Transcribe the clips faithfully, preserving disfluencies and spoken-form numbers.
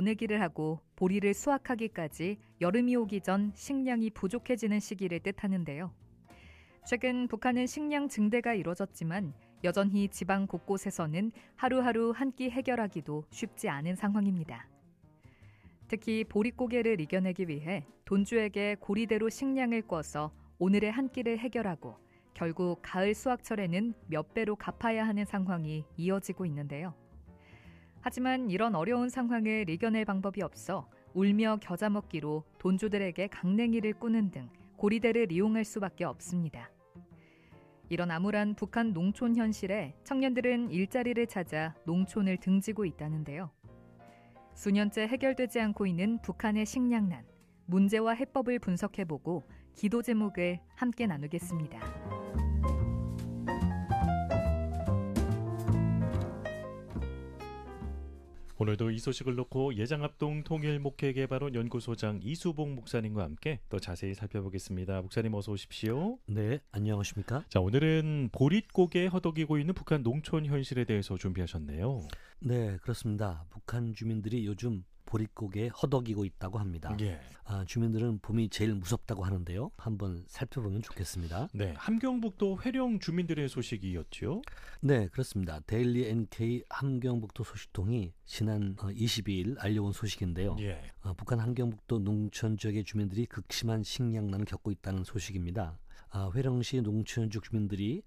거느기를 하고 보리를 수확하기까지 여름이 오기 전 식량이 부족해지는 시기를 뜻하는데요. 최근 북한은 식량 증대가 이뤄졌지만 여전히 지방 곳곳에서는 하루하루 한 끼 해결하기도 쉽지 않은 상황입니다. 특히 보릿고개를 이겨내기 위해 돈주에게 고리대로 식량을 꿔서 오늘의 한 끼를 해결하고 결국 가을 수확철에는 몇 배로 갚아야 하는 상황이 이어지고 있는데요. 하지만 이런 어려운 상황을 이겨낼 방법이 없어 울며 겨자 먹기로 돈주들에게 강냉이를 꾸는 등 고리대를 이용할 수밖에 없습니다. 이런 암울한 북한 농촌 현실에 청년들은 일자리를 찾아 농촌을 등지고 있다는데요. 수년째 해결되지 않고 있는 북한의 식량난, 문제와 해법을 분석해보고 기도 제목을 함께 나누겠습니다. 오늘도 이 소식을 놓고 예장합동 통일목회개발원 연구소장 이수봉 목사님과 함께 또 자세히 살펴보겠습니다. 목사님 어서 오십시오. 네, 안녕하십니까? 자, 오늘은 보릿고개 허덕이고 있는 북한 농촌 현실에 대해서 준비하셨네요. 네, 그렇습니다. 북한 주민들이 요즘 보릿고개에 허덕이고 있다고 합니다. 예. 아, 주민들은 봄이 제일 무섭다고 하는데요. 한번 살펴보면 좋겠습니다. 네, 함경북도 회령 주민들의 소식이었죠. 네, 그렇습니다. 데일리 엔케이 함경북도 소식통이 지난 이십이일 알려온 소식인데요. 예. 어, 북한 함경북도 농촌 지역의 주민들이 극심한 식량난을 겪고 있다는 소식입니다. 아, 회령시 농촌 지 주민들이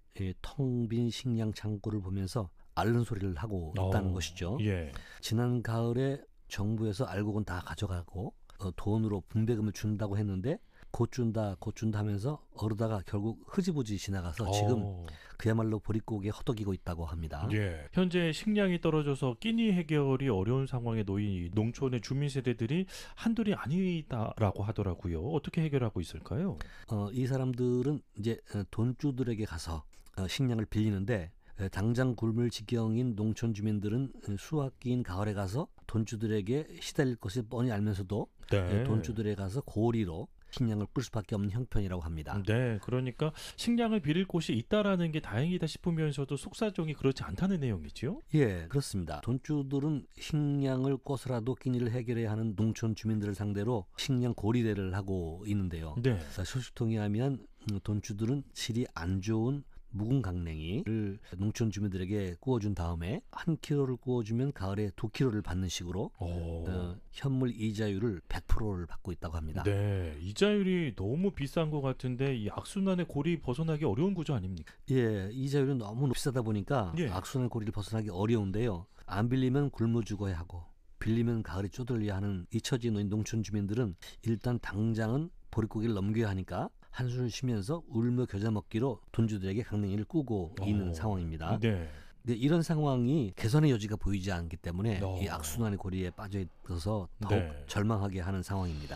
텅 빈 식량 창고를 보면서 앓는 소리를 하고 있다는 어, 것이죠. 예. 지난 가을에 정부에서 알곡은 다 가져가고 어, 돈으로 분배금을 준다고 했는데 곧 준다 곧 준다 하면서 어르다가 결국 흐지부지 지나가서 지금 어. 그야말로 보릿고개에 허덕이고 있다고 합니다. 예. 현재 식량이 떨어져서 끼니 해결이 어려운 상황에 놓인 이 농촌의 주민 세대들이 한둘이 아니다라고 하더라고요. 어떻게 해결하고 있을까요? 어, 이 사람들은 이제 돈주들에게 가서 어, 식량을 빌리는데 당장 굶을 지경인 농촌 주민들은 수확기인 가을에 가서 돈주들에게 시달릴 것을 뻔히 알면서도 네. 돈주들에 가서 고리로 식량을 뿔 수밖에 없는 형편이라고 합니다. 네, 그러니까 식량을 빌릴 곳이 있다라는 게 다행이다 싶으면서도 속사정이 그렇지 않다는 내용이죠? 예, 그렇습니다. 돈주들은 식량을 꿔서라도 끼니를 해결해야 하는 농촌 주민들을 상대로 식량 고리대를 하고 있는데요. 네. 소식통에 하면 돈주들은 질이 안 좋은 묵은 강냉이를 농촌 주민들에게 구워준 다음에 한 킬로를 구워주면 가을에 두 킬로를 받는 식으로 어, 현물 이자율을 백 퍼센트를 받고 있다고 합니다. 네, 이자율이 너무 비싼 것 같은데 이 악순환의 고리 벗어나기 어려운 구조 아닙니까? 예, 이자율이 너무 비싸다 보니까 예. 악순환의 고리를 벗어나기 어려운데요. 안 빌리면 굶어 죽어야 하고 빌리면 가을에 쪼들려야 하는 이 처지에 놓인 농촌 주민들은 일단 당장은 보릿고개를 넘겨야 하니까 한숨을 쉬면서 울며 겨자 먹기로 돈주들에게 강냉이를 꾸고 오. 있는 상황입니다. 네. 근데 이런 상황이 개선의 여지가 보이지 않기 때문에 오. 이 악순환의 고리에 빠져 있어서 더욱 네. 절망하게 하는 상황입니다.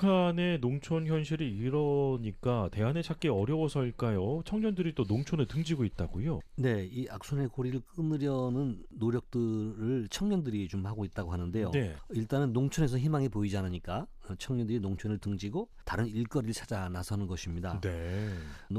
북한의 농촌 현실이 이러니까 대안을 찾기 어려워서일까요? 청년들이 또 농촌에 등지고 있다고요? 네, 이 악순환의 고리를 끊으려는 노력들을 청년들이 좀 하고 있다고 하는데요. 네. 일단은 농촌에서 희망이 보이지 않으니까 청년들이 농촌을 등지고 다른 일거리를 찾아 나서는 것입니다. 네.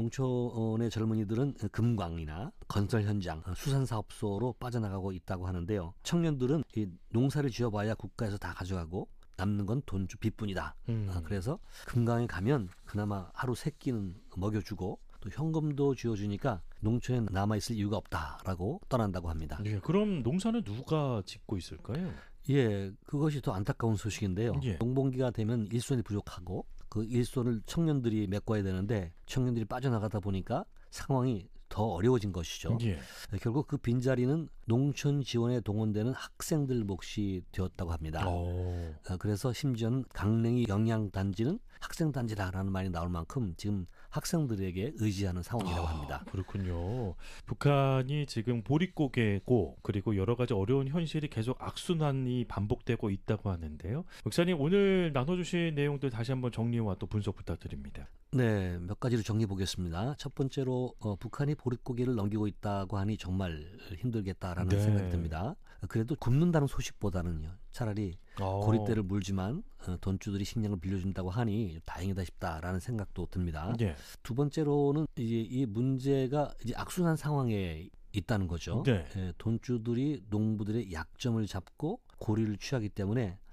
농촌의 젊은이들은 금광이나 건설 현장, 수산사업소로 빠져나가고 있다고 하는데요. 청년들은 이 농사를 지어봐야 국가에서 다 가져가고 남는 건 돈주 빚뿐이다. 음. 아, 그래서 금강에 가면 그나마 하루 세 끼는 먹여주고 또 현금도 쥐어주니까 농촌에 남아있을 이유가 없다라고 떠난다고 합니다. 네, 그럼 농사는 누가 짓고 있을까요? 예, 그것이 더 안타까운 소식인데요. 예. 농번기가 되면 일손이 부족하고 그 일손을 청년들이 메꿔야 되는데 청년들이 빠져나가다 보니까 상황이 더 어려워진 것이죠. 예. 결국 그 빈자리는 농촌 지원에 동원되는 학생들 몫이 되었다고 합니다. 오. 그래서 심지어는 강냉이 영양단지는 학생단지다라는 말이 나올 만큼 지금 학생들에게 의지하는 상황이라고 아, 합니다. 그렇군요. 북한이 지금 보릿고개고 그리고 여러 가지 어려운 현실이 계속 악순환이 반복되고 있다고 하는데요. 목사님 오늘 나눠주신 내용들 다시 한번 정리와 또 분석 부탁드립니다. 네, 몇 가지로 정리해 보겠습니다. 첫 번째로 어, 북한이 보릿고개를 넘기고 있다고 하니 정말 힘들겠다라는 네. 생각이 듭니다. 그래도 굶는다는 소식보다는요. 차라리 어. 고리대를 물지만 어, 돈주들이 식량을 빌려준다고 하니 다행이다 싶다라는 생각도 듭니다. 예. 두 번째로는 이제 이 문제가 이제 악순환 상황에 있다는 거죠. 네. 예, 돈주들이 농부들의 약점을 잡고 고리를 취하기 때문에